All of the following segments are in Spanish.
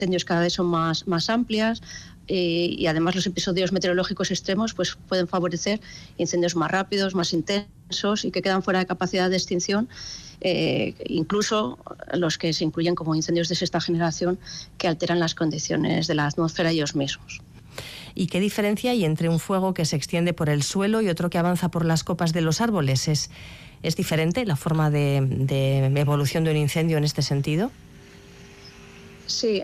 incendios cada vez son más amplias. Y además los episodios meteorológicos extremos pues pueden favorecer incendios más rápidos, más intensos y que quedan fuera de capacidad de extinción, incluso los que se incluyen como incendios de sexta generación que alteran las condiciones de la atmósfera ellos mismos. ¿Y qué diferencia hay entre un fuego que se extiende por el suelo y otro que avanza por las copas de los árboles? ¿Es diferente la forma de evolución de un incendio en este sentido? Sí,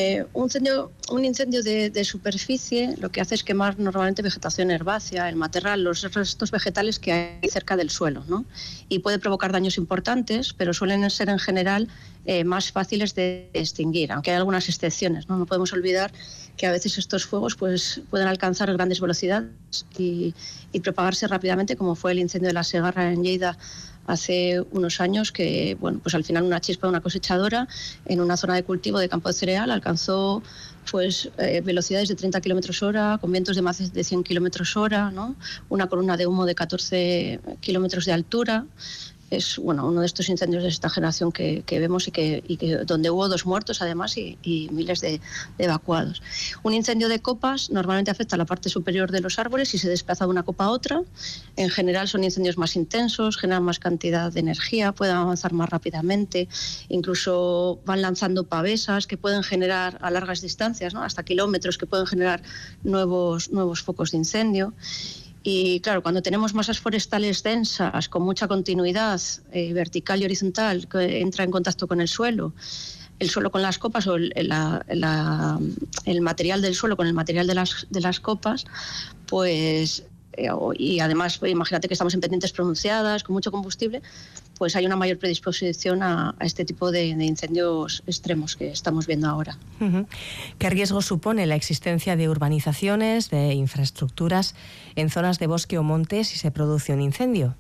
un incendio de superficie lo que hace es quemar normalmente vegetación herbácea, el matorral, los restos vegetales que hay cerca del suelo, ¿no? Y puede provocar daños importantes, pero suelen ser en general más fáciles de extinguir, aunque hay algunas excepciones, ¿no? No podemos olvidar que a veces estos fuegos pues, pueden alcanzar grandes velocidades y propagarse rápidamente, como fue el incendio de la Segarra en Lleida hace unos años, que bueno, pues al final una chispa de una cosechadora en una zona de cultivo de campo de cereal alcanzó pues velocidades de 30 kilómetros hora, con vientos de más de 100 kilómetros hora, ¿no? Una columna de humo de 14 kilómetros de altura. Es uno de estos incendios de esta generación que vemos y que donde hubo 2 muertos además y miles de evacuados. Un incendio de copas normalmente afecta a la parte superior de los árboles y se desplaza de una copa a otra. En general son incendios más intensos, generan más cantidad de energía, pueden avanzar más rápidamente, incluso van lanzando pavesas que pueden generar a largas distancias, ¿no? Hasta kilómetros, que pueden generar nuevos focos de incendio. Y claro, cuando tenemos masas forestales densas, con mucha continuidad vertical y horizontal, que entra en contacto con el suelo con las copas o el material del suelo con el material de las copas, pues y además pues, imagínate que estamos en pendientes pronunciadas, con mucho combustible, pues hay una mayor predisposición a este tipo de incendios extremos que estamos viendo ahora. ¿Qué riesgo supone la existencia de urbanizaciones, de infraestructuras en zonas de bosque o monte si se produce un incendio?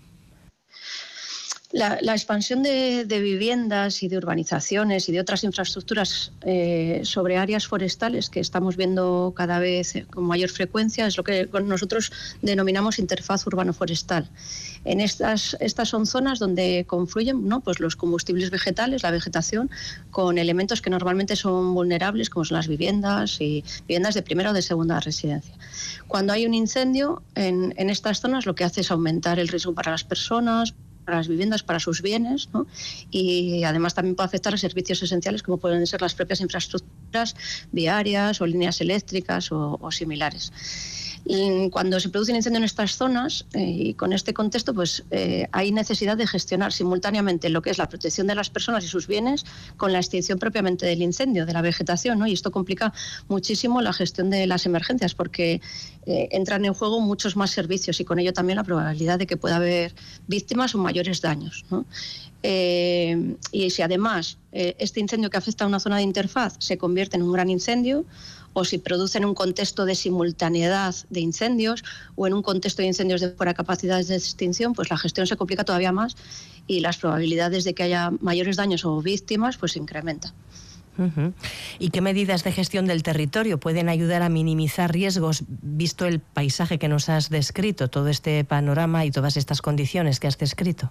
La expansión de viviendas y de urbanizaciones y de otras infraestructuras sobre áreas forestales que estamos viendo cada vez con mayor frecuencia es lo que nosotros denominamos interfaz urbano-forestal. En estas son zonas donde confluyen, ¿no? Pues los combustibles vegetales, la vegetación, con elementos que normalmente son vulnerables, como son las viviendas y viviendas de primera o de segunda residencia. Cuando hay un incendio en estas zonas, lo que hace es aumentar el riesgo para las personas, para las viviendas, para sus bienes, ¿no? Y además también puede afectar a servicios esenciales como pueden ser las propias infraestructuras viarias o líneas eléctricas o similares. Y cuando se produce un incendio en estas zonas y con este contexto, pues hay necesidad de gestionar simultáneamente lo que es la protección de las personas y sus bienes con la extinción propiamente del incendio, de la vegetación, ¿no? Y esto complica muchísimo la gestión de las emergencias porque entran en juego muchos más servicios y con ello también la probabilidad de que pueda haber víctimas o mayores daños, ¿no? Y si además este incendio que afecta a una zona de interfaz se convierte en un gran incendio, o si produce en un contexto de simultaneidad de incendios o en un contexto de incendios de fuera capacidades de extinción, pues la gestión se complica todavía más y las probabilidades de que haya mayores daños o víctimas pues se incrementan. ¿Y qué medidas de gestión del territorio pueden ayudar a minimizar riesgos, visto el paisaje que nos has descrito, todo este panorama y todas estas condiciones que has descrito?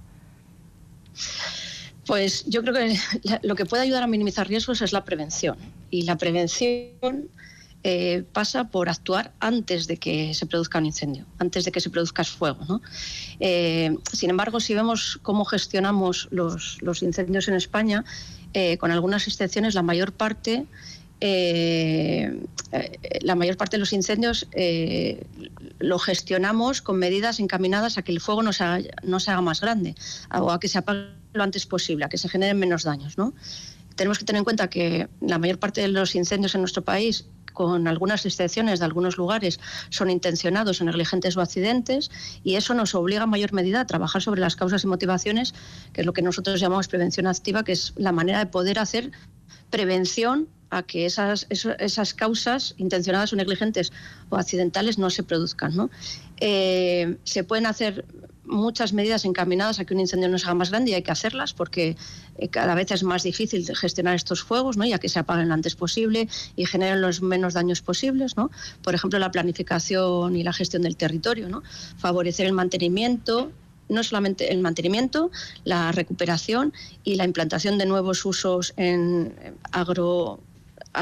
Pues yo creo que lo que puede ayudar a minimizar riesgos es la prevención. Y la prevención pasa por actuar antes de que se produzca un incendio, antes de que se produzca fuego, ¿no? Sin embargo, si vemos cómo gestionamos los incendios en España, con algunas excepciones, la mayor parte de los incendios lo gestionamos con medidas encaminadas a que el fuego no se haga más grande o a que se apague lo antes posible, a que se generen menos daños, ¿no? Tenemos que tener en cuenta que la mayor parte de los incendios en nuestro país, con algunas excepciones de algunos lugares, son intencionados o negligentes o accidentes, y eso nos obliga en mayor medida a trabajar sobre las causas y motivaciones, que es lo que nosotros llamamos prevención activa, que es la manera de poder hacer prevención a que esas causas intencionadas o negligentes o accidentales no se produzcan, ¿no? Se pueden hacer muchas medidas encaminadas a que un incendio no se haga más grande y hay que hacerlas porque cada vez es más difícil gestionar estos fuegos, ¿no? Y a que se apaguen lo antes posible y generen los menos daños posibles, ¿no? Por ejemplo, la planificación y la gestión del territorio, ¿no? Favorecer el mantenimiento, no solamente el mantenimiento, la recuperación y la implantación de nuevos usos